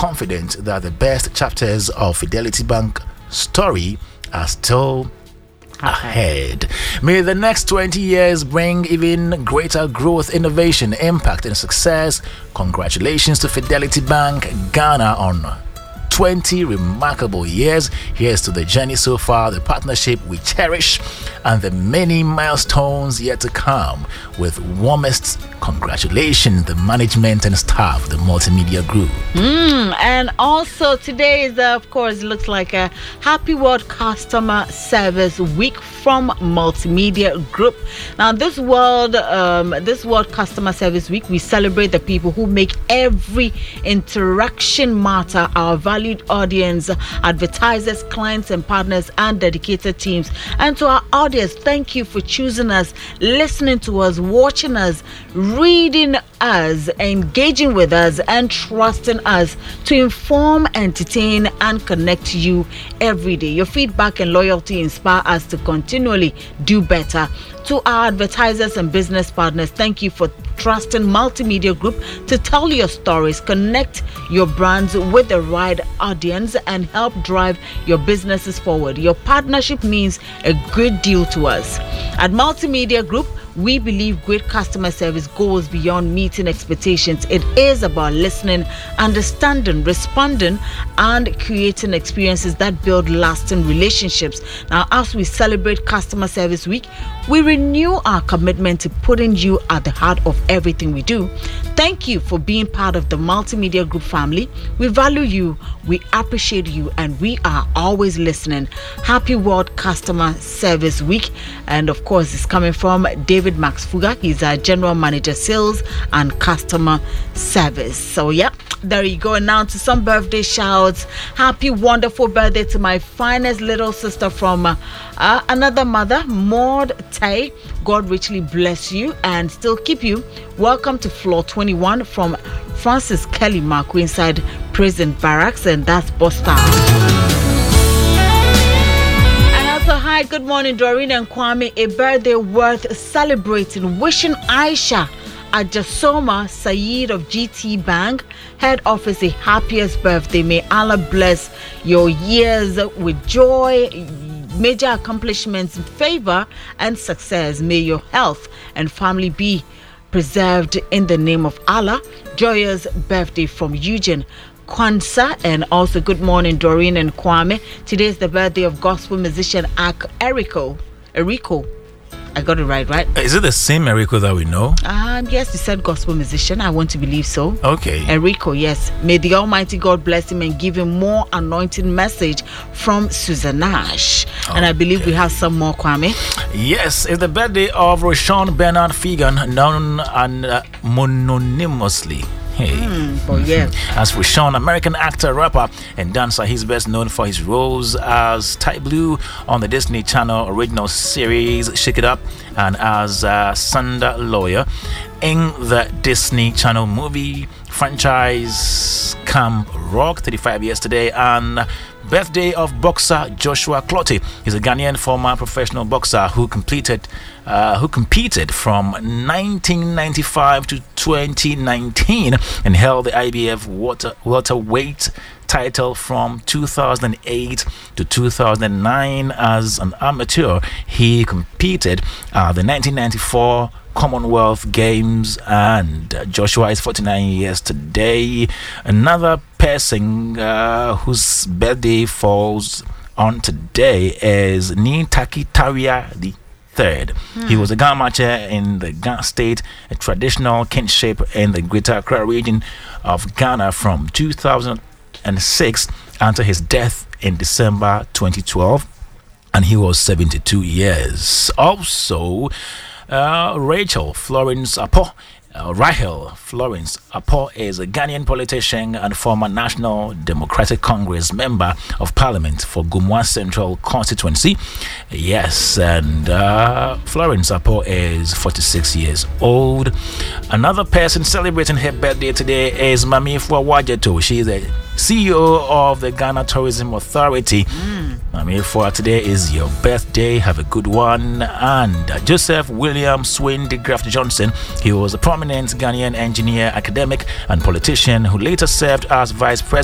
confident that the best chapters of Fidelity Bank story are still ahead. May the next 20 years bring even greater growth, innovation, impact, and success. Congratulations to Fidelity Bank Ghana on 20 remarkable years. Here's to the journey so far, the partnership we cherish, and the many milestones yet to come. With warmest congratulations, the management and staff, the Multimedia Group. And also today is, of course, looks like a Happy World Customer Service Week from Multimedia Group. Now, this World Customer Service Week, we celebrate the people who make every interaction matter. Our valued audience, advertisers, clients, and partners, and dedicated teams. And to our audience, thank you for choosing us, listening to us, watching us, reading us, engaging with us, and trusting us to inform, entertain, and connect you every day. Your feedback and loyalty inspire us to continually do better. To our advertisers and business partners, thank you for trusting Multimedia Group to tell your stories, connect your brands with the right audience, and help drive your businesses forward. Your partnership means a great deal to us. At Multimedia Group, we believe great customer service goes beyond meeting expectations. It is about listening, understanding, responding, and creating experiences that build lasting relationships. Now, as we celebrate Customer Service Week, we renew our commitment to putting you at the heart of everything we do. Thank you for being part of the Multimedia Group family. We value you, we appreciate you, and we are always listening. Happy World Customer Service Week. And of course, it's coming from David Max Fuga. He's our General Manager, Sales and Customer Service. So, yeah, there you go. And now to some birthday shouts. Happy wonderful birthday to my finest little sister from another mother, Maud Tay. God richly bless you and still keep you. Welcome to floor 21 from Francis Kelly Marco inside Prison Barracks, and that's Boston. Hi, good morning, Doreen and Kwame. A birthday worth celebrating. Wishing Aisha Ajasoma Saeed of GT Bank head office a happiest birthday. May Allah bless your years with joy, major accomplishments, favor, and success. May your health and family be preserved in the name of Allah. Joyous birthday from Eugene Kwanzaa. And also good morning, Doreen and Kwame. Today is the birthday of gospel musician Eriko. I got it right? Is it the same Eriko that we know? Yes, you said gospel musician. I want to believe so. Okay. Eriko, yes. May the Almighty God bless him and give him more anointing message from Susannash. Okay. And I believe we have some more, Kwame. Yes, it's the birthday of Roshan Bernard Fegan, known mononymously. As for Sean, American actor, rapper, and dancer, he's best known for his roles as Ty Blue on the Disney Channel original series Shake It Up, and as Sandra Lawyer in the Disney Channel movie franchise Camp Rock, 35 years today. And birthday of boxer Joshua Clottey. He's a Ghanaian former professional boxer who competed from 1995 to 2019 and held the IBF welterweight title from 2008 to 2009. As an amateur, he competed at the 1994 Commonwealth Games, and Joshua is 49 years today. Another person whose birthday falls on today is Nitaki Taria III. He was a Ghana marcher in the Ghana state, a traditional kinship in the Greater Accra region of Ghana from 2006 until his death in December 2012, and he was 72 years. Also, Rahel Florence Apo is a Ghanaian politician and former National Democratic Congress member of Parliament for Gumwa Central Constituency. Yes, and Florence Apo is 46 years old. Another person celebrating her birthday today is Mami Fuawajeto. She is the CEO of the Ghana Tourism Authority. Mami Fua, today is your birthday. Have a good one. And Joseph William Swain de Graaf Johnson. He was a prominent Ghanaian engineer, academic, and politician who later served as vice president